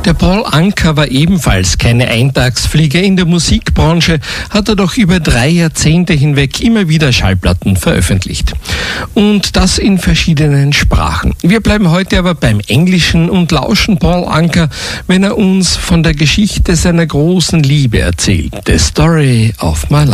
Der Paul Anka war ebenfalls keine Eintagsfliege in der Musikbranche, hat er doch über 3 Jahrzehnte hinweg immer wieder Schallplatten veröffentlicht. Und das in verschiedenen Sprachen. Wir bleiben heute aber beim Englischen und lauschen Paul Anka, wenn er uns von der Geschichte seiner großen Liebe erzählt. The Story of My Life.